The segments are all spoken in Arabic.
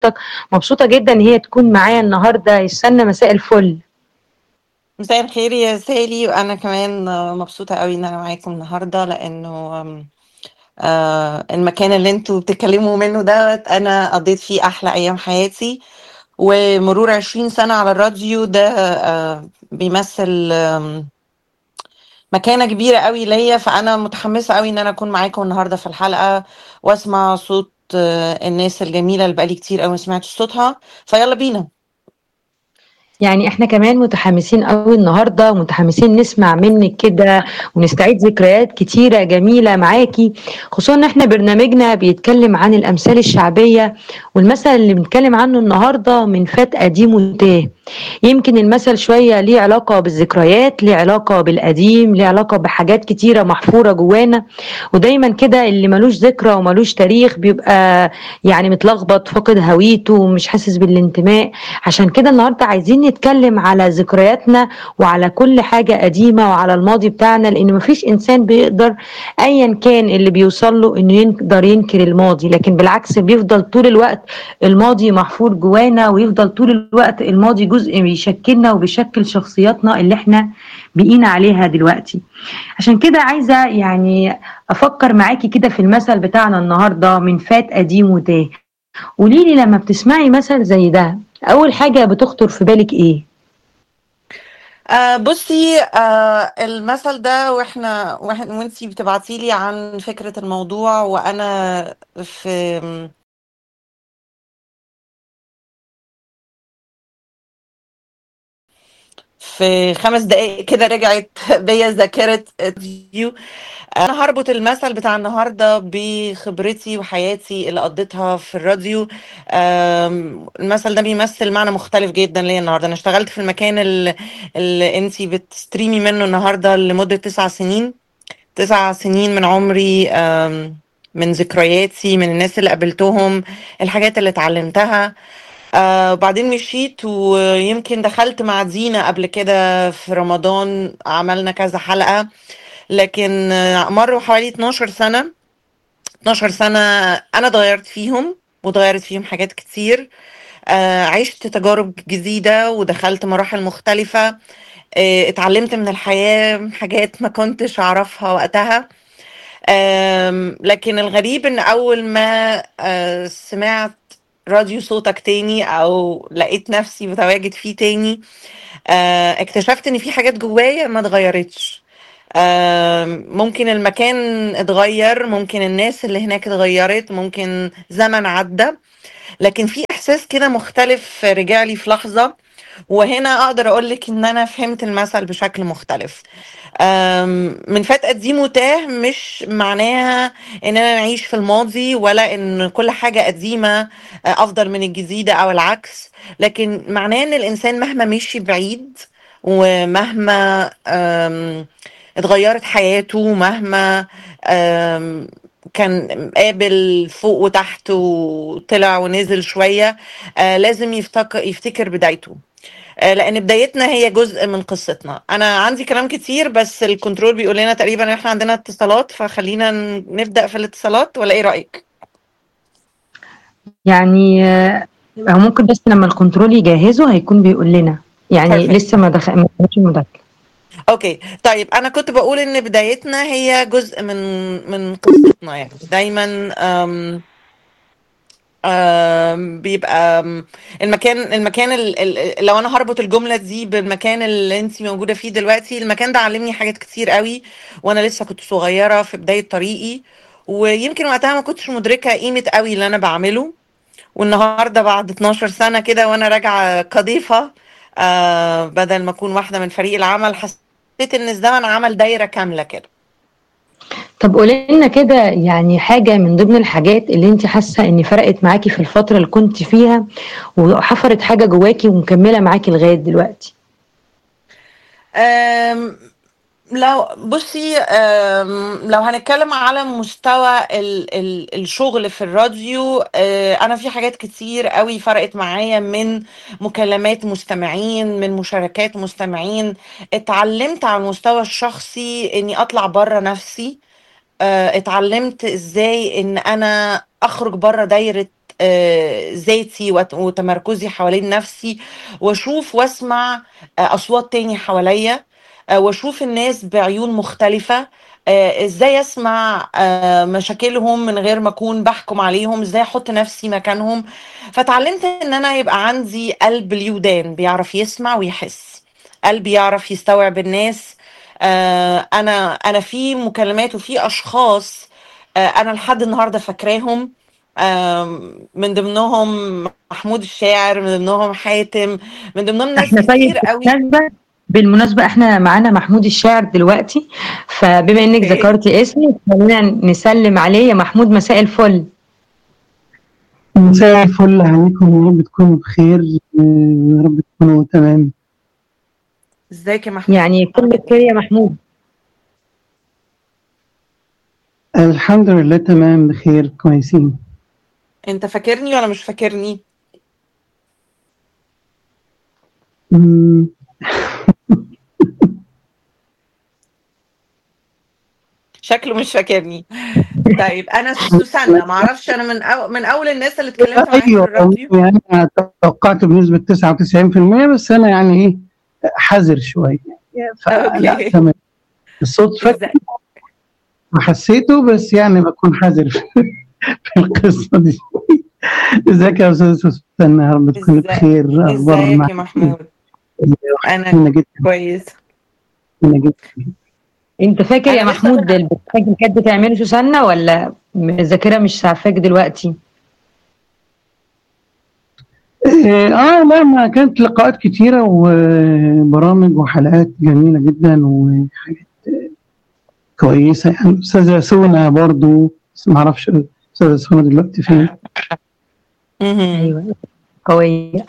صوتك، مبسوطة جدًا إن هي تكون معايا النهارده. يسّلنا مساء الفل. مساء الخير يا سالي، وانا كمان مبسوطه قوي ان انا معاكم النهارده، لانه المكان اللي انتوا بتتكلموا منه ده انا قضيت فيه احلى ايام حياتي. ومرور 20 سنه على الراديو ده بيمثل مكانه كبيره قوي ليا، فانا متحمسه قوي ان انا اكون معاكم النهارده في الحلقه واسمع صوت الناس الجميله اللي بقالي كتير قوي ما سمعتش صوتها. فيلا بينا. يعني إحنا كمان متحمسين أوي النهارده، ومتحمسين نسمع منِّك كده ونستعيد ذكريات كتيرة جميلة معاكِ، خصوصًا إن إحنا برنامجنا بيتكلم عن الأمثال الشعبية، والمثل اللي بنتكلم عنه النهارده من فات قديم وتاه. يمكن المثل شوية ليه علاقة بالذكريات، ليه علاقة بالقديم، ليه علاقة بحاجات كتيرة محفورة جوانا، ودايمًا كده اللي مالوش ذكرى ومالوش تاريخ بيبقى يعني متلخبط، فاقد هويته ومش حاسس بالانتماء. عشان كده النهارده عايزين نتكلم على ذكرياتنا وعلى كل حاجة قديمة وعلى الماضي بتاعنا، لأن مفيش إنسان بيقدر أيا كان اللي بيوصل له إنه يقدر ينكر الماضي، لكن بالعكس بيفضل طول الوقت الماضي محفور جوانا، ويفضل طول الوقت الماضي جزء بيشكلنا وبيشكل شخصياتنا اللي احنا بقينا عليها دلوقتي. عشان كده عايزة يعني أفكر معاكي كده في المثل بتاعنا النهاردة من فات قديم وتاه. قوليلي لما بتسمعي مثل زي ده أول حاجة بتخطر في بالك إيه؟ بصي، المثل ده وانتي بتبعتيلي عن فكرة الموضوع، وانا في في 5 دقايق كده رجعت بيا ذاكرة الفيديو. انا هربط المثل بتاع النهارده بخبرتي وحياتي اللي قضيتها في الراديو. المثل ده بيمثل معنى مختلف جدا ليا النهارده. انا اشتغلت في المكان اللي انتي بتستريمي منه النهارده لمدة 9 سنين. 9 سنين من عمري، من ذكرياتي، من الناس اللي قابلتهم، الحاجات اللي اتعلمتها. وبعدين مشيت، ويمكن دخلت مع دينا قبل كده في رمضان، عملنا كذا حلقة. لكن مروا حوالي 12 سنة. 12 سنة أنا اتغيرت فيهم، واتغيرت فيهم حاجات كتير. عشت تجارب جديدة ودخلت مراحل مختلفة. اتعلمت من الحياة حاجات ما كنتش أعرفها وقتها. لكن الغريب ان اول ما سمعت راديو صوتك تاني، او لقيت نفسي متواجد فيه تاني، اكتشفت ان في حاجات جوايا ما اتغيرتش. ممكن المكان اتغير، ممكن الناس اللي هناك اتغيرت، ممكن زمن عدى، لكن في احساس كده مختلف رجع لي في لحظة. وهنا اقدر اقولك ان انا فهمت المثل بشكل مختلف. من فات قديم وتاه مش معناها اننا نعيش في الماضي، ولا ان كل حاجة قديمة افضل من الجديدة او العكس. لكن معناه ان الانسان مهما مشي بعيد، ومهما اتغيرت حياته، مهما كان قابل فوق وتحت وطلع ونزل شوية، لازم يفتكر بدايته. لان بدايتنا هي جزء من قصتنا. انا عندي كلام كتير، بس الكنترول بيقول لنا تقريبا ان احنا عندنا اتصالات، فخلينا نبدأ في الاتصالات، ولا ايه رأيك؟ يعني أو ممكن بس لما الكنترول يجهزه هيكون بيقول لنا، يعني بيرفكت. لسه ما دخلش المداخلة. اوكي، طيب انا كنت بقول ان بدايتنا هي جزء من قصتنا. يعني دايما بيبقى المكان لو انا هربط الجملة دي بالمكان اللي انت موجودة فيه دلوقتي، المكان ده علمني حاجات كتير قوي وانا لسه كنت صغيرة في بداية طريقي. ويمكن وقتها ما كنتش مدركة قيمة قوي اللي انا بعمله. والنهاردة بعد 12 سنة كده وانا راجعة كضيفة، بدل ما اكون واحدة من فريق العمل، حسيت ان الزمن عمل دايرة كاملة كده. طب قولي لنا كده يعني حاجة من ضمن الحاجات اللي انت حاسة ان فرقت معاكي في الفترة اللي كنت فيها، وحفرت حاجة جواكي ومكملة معاكي لغاية دلوقتي. أم، لو بصي، لو هنتكلم على مستوى الشغل في الراديو، انا في حاجات كتير قوي فرقت معايا، من مكالمات مستمعين، من مشاركات مستمعين. اتعلمت على المستوى الشخصي اني اطلع بره نفسي. اتعلمت ازاي ان انا اخرج بره دايرة ذاتي وتمركزي حوالين نفسي، واشوف واسمع اصوات تاني حواليا، واشوف الناس بعيون مختلفة، ازاي اسمع مشاكلهم من غير ما اكون بحكم عليهم، ازاي احط نفسي مكانهم. فتعلمت ان انا يبقى عندي قلب ليه ودان بيعرف يسمع ويحس، قلب يعرف يستوعب الناس. انا في مكالمات وفي اشخاص انا لحد النهارده فاكراهم، من ضمنهم محمود الشاعر، من ضمنهم حاتم، من ضمنهم ناس احنا طيب كتير قوي. بالمناسبة احنا معانا محمود الشاعر دلوقتي، فبما انك ذكرتي اسمه خلينا نسلم عليه. يا محمود مساء الفل. مساء الفل عليكم، يا رب تكونوا بخير، يا رب تكونوا تمام. ازيك يا محمود؟ يعني كل خير يا محمود. الحمد لله تمام بخير كويسين. انت فاكرني ولا مش فاكرني؟ شكله مش فاكرني. طيب انا سوسنة، معرفش، انا من اول الناس اللي اتكلمت معاك في الراديو. يعني انا توقعت بنسبة 99%، بس انا يعني ايه حذر شوية، فلا تمام. الصوت فاكر وحسيته، بس يعني بكون حذر في القصة دي. ازيك يا استاذ سوسنة؟ يا رب تكون بخير. ازيك يا محمود؟ انا كويس. انت فاكر يا محمود البرنامج اللي كانت بتعمله سوسنة، ولا الذاكرة مش سعفاك دلوقتي؟ لا، ما كانت لقاءات كتيرة وبرامج وحلقات جميلة جدا وحاجات كويسة. يعني أستاذة سونا برضو، بس ما أعرفش أستاذة سونا دلوقتي فين. أيوة قوية.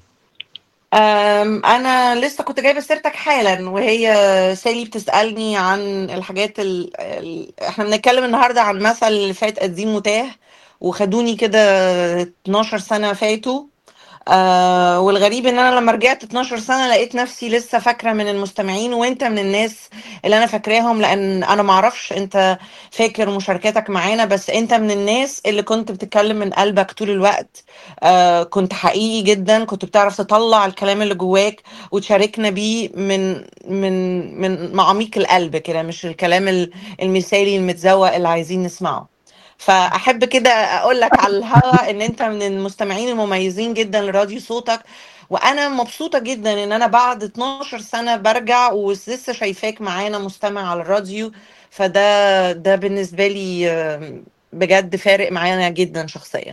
أنا لسه كنت جايبة سيرتك حالا، وهي سالي بتسألني عن الحاجات احنا بنتكلم النهاردة عن مثل اللي فات قديم وتاه، وخدوني كده 12 سنة فاتوا. والغريب ان انا لما رجعت 12 سنة لقيت نفسي لسه فاكرة من المستمعين، وانت من الناس اللي انا فاكراهم، لان انا معرفش انت فاكر مشاركاتك معانا، بس انت من الناس اللي كنت بتتكلم من قلبك طول الوقت. كنت حقيقي جدا، كنت بتعرف تطلع الكلام اللي جواك وتشاركنا بيه من معاميق القلب كده، مش الكلام المثالي المتزوق اللي عايزين نسمعه. فأحب كده أقول لك على الهوا إن أنت من المستمعين المميزين جدا لراديو صوتك، وأنا مبسوطة جدا إن أنا بعد 12 سنة برجع ولسه شايفاك معانا مستمع على الراديو. فده بالنسبة لي بجد فارق معانا جدا شخصيا.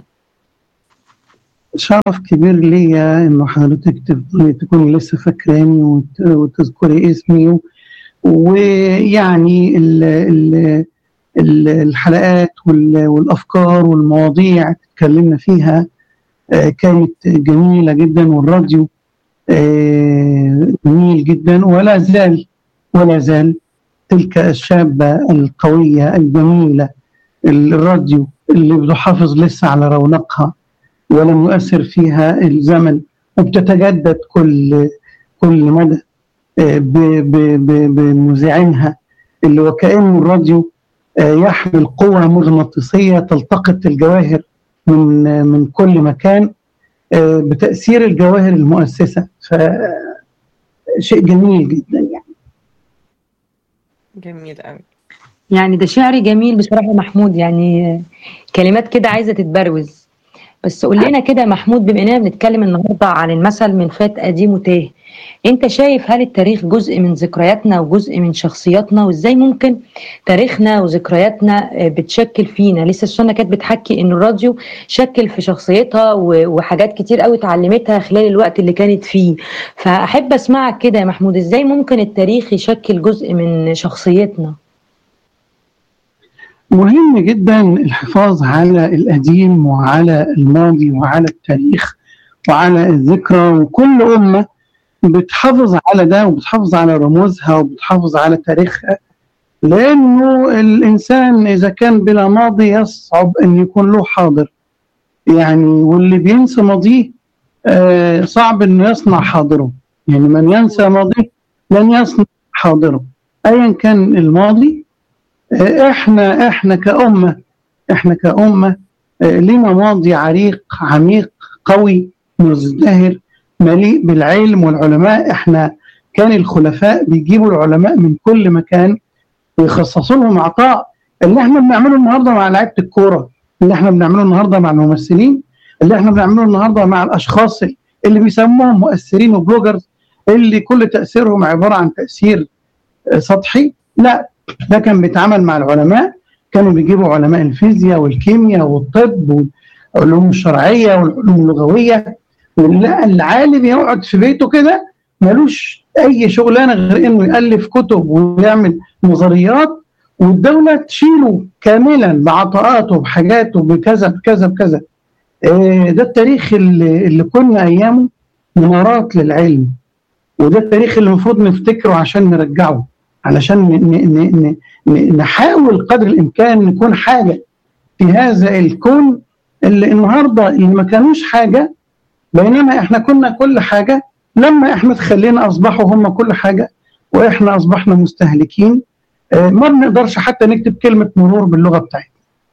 شرف كبير ليا إنه حضرتك تكوني لسه فاكراني وتذكري اسمي، ويعني الحلقات والأفكار والمواضيع تكلمنا فيها كانت جميلة جدا، والراديو جميل جدا، ولا زال تلك الشابة القوية الجميلة الراديو اللي بتحافظ لسه على رونقها ولم يؤثر فيها الزمن، وبتتجدد كل مدى بمذيعينها، اللي وكأنه الراديو يحمل قوة مغناطيسية تلتقط الجواهر من كل مكان بتأثير الجواهر المؤسسة. فشيء جميل جدا يعني. جميل قوي. يعني ده شعر جميل بصراحة محمود، يعني كلمات كده عايزة تتبروز. بس قول لنا كده محمود، بما اننا بنتكلم النهارده عن المثل من فات قديم وتاه، انت شايف هل التاريخ جزء من ذكرياتنا وجزء من شخصياتنا، وازاي ممكن تاريخنا وذكرياتنا بتشكل فينا؟ لسه سوسنة كانت بتحكي ان الراديو شكل في شخصيتها وحاجات كتير قوي اتعلمتها خلال الوقت اللي كانت فيه. فاحب اسمعك كده يا محمود، ازاي ممكن التاريخ يشكل جزء من شخصيتنا؟ مهم جدا الحفاظ على القديم وعلى الماضي وعلى التاريخ وعلى الذكرى، وكل أمة بتحافظ على ده وبتحافظ على رموزها وبتحافظ على تاريخها، لأنه الإنسان إذا كان بلا ماضي يصعب أن يكون له حاضر يعني، واللي بينسى ماضيه صعب أنه يصنع حاضره. يعني من ينسى ماضيه لن يصنع حاضره أيا كان الماضي. احنا كأمة لنا ماضي عريق عميق قوي مزدهر مليء بالعلم والعلماء. احنا كان الخلفاء بيجيبوا العلماء من كل مكان ويخصصوا لهم عطاء. اللي احنا بنعمله النهارده مع لعيبه الكوره، اللي احنا بنعمله النهارده مع الممثلين، اللي احنا بنعمله النهارده مع الاشخاص اللي بيسموهم مؤثرين وبلوجرز، اللي كل تاثيرهم عباره عن تاثير سطحي، لا ده كان بيتعامل مع العلماء. كانوا بيجيبوا علماء الفيزياء والكيمياء والطب والعلوم الشرعيه والعلوم اللغويه، والعالم يقعد في بيته كده ملوش اي شغلانه غير انه يالف كتب ويعمل نظريات، والدوله تشيله كاملا بعطاءاته بحاجاته بكذا بكذا بكذا. ده التاريخ اللي كنا ايامه منارات للعلم، وده التاريخ اللي المفروض نفتكره عشان نرجعه، علشان نحاول قدر الامكان نكون حاجه في هذا الكون اللي النهارده اللي ما كانوش حاجه، بينما احنا كنا كل حاجه. لما احنا تخلينا اصبحوا هم كل حاجه واحنا اصبحنا مستهلكين، ما بنقدرش حتى نكتب كلمه مرور باللغه بتاعتنا.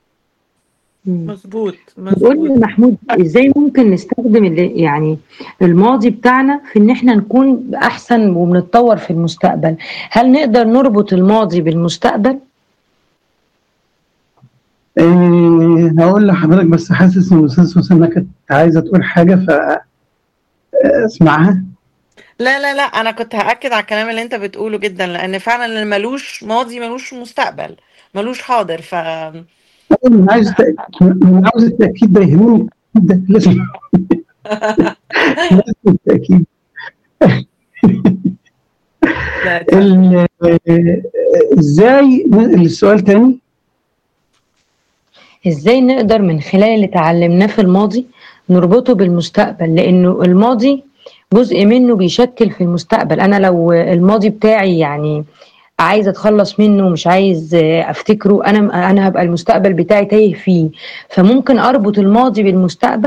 مظبوط قول لي محمود، ازاي ممكن نستخدم يعني الماضي بتاعنا في ان احنا نكون احسن وبنتطور في المستقبل؟ هل نقدر نربط الماضي بالمستقبل؟ هقول لحضرتك، بس حاسس ان الاستاذ سوسن كانت عايزه تقول حاجه فاسمعها. لا انا كنت هاكد على الكلام اللي انت بتقوله جدا، لان فعلا اللي ملوش ماضي ملوش مستقبل، ملوش حاضر. انا عاوز التاكيد ده، يهمني ده لازم التاكيد. ازاي السؤال تاني؟ ازاي نقدر من خلال اللي اتعلمناه في الماضي نربطه بالمستقبل؟ لانه الماضي جزء منه بيشكل في المستقبل. انا لو الماضي بتاعي يعني عايزه اتخلص منه ومش عايز افتكره، انا هبقى المستقبل بتاعي تايه فيه. فممكن اربط الماضي بالمستقبل؟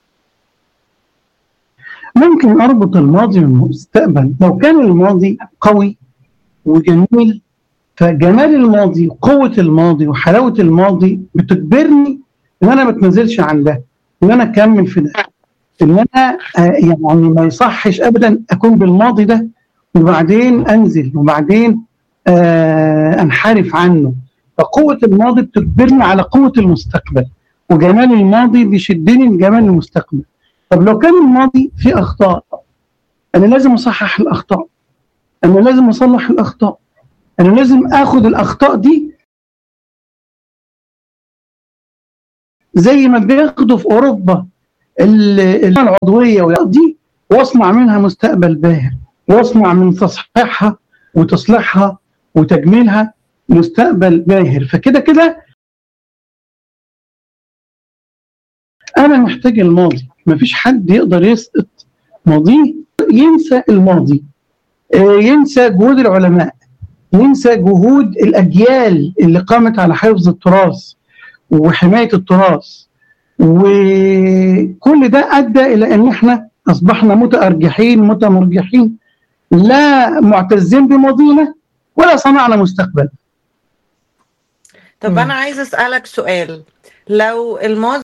ممكن اربط الماضي بالمستقبل لو كان الماضي قوي وجميل. فجمال الماضي وقوه الماضي وحلاوه الماضي بتجبرني ان انا ما اتنازلش عن ده، ان انا اكمل في ده، ان انا يعني ما يصحش ابدا اكون بالماضي ده وبعدين انزل وبعدين انحرف عنه. فقوه الماضي بتجبرني على قوه المستقبل، وجمال الماضي بيشدني لجمال المستقبل. طب لو كان الماضي فيه اخطاء، انا لازم اصحح الاخطاء، انا لازم اصلح الاخطاء، انا لازم اخد الاخطاء دي زي ما بياخدوا في اوروبا العضويه دي، واصنع منها مستقبل باهر، واصنع من تصحيحها وتصليحها وتجميلها مستقبل باهر. فكده كده انا محتاج الماضي. مفيش حد يقدر يسقط ماضيه، ينسى الماضي، ينسى جهود العلماء، ينسى جهود الاجيال اللي قامت على حفظ التراث وحمايه التراث. وكل ده ادى الى ان احنا اصبحنا متارجحين متمرجحين، لا معتزين بماضينا ولا صنعنا مستقبل. طب انا عايز اسالك سؤال، لو الماضي